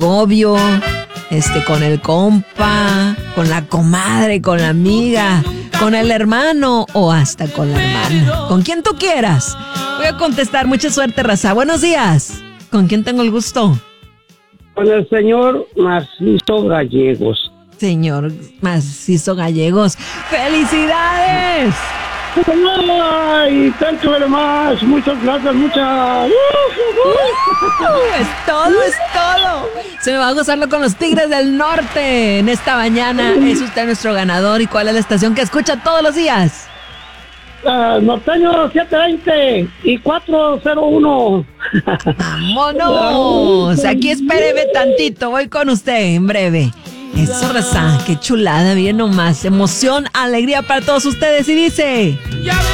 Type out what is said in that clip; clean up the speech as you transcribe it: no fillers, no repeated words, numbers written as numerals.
novio, con el compa, con la comadre, con la amiga, con el hermano o hasta con la hermana. Con quien tú quieras. Voy a contestar. Mucha suerte, raza. Buenos días. ¿Con quién tengo el gusto? Con el señor Narciso Gallegos. Señor Narciso Gallegos. ¡Felicidades! ¡Ay! Thank you very much. Muchas gracias, Es todo. Se me va a gozarlo con los Tigres del Norte en esta mañana. Es usted nuestro ganador. ¿Y cuál es la estación que escucha todos los días? Norteño 720 y 401. ¡Vámonos! Aquí espéreme tantito. Voy con usted en breve. Eso, raza. Qué chulada. Bien nomás. Emoción, alegría para todos ustedes. Y dice...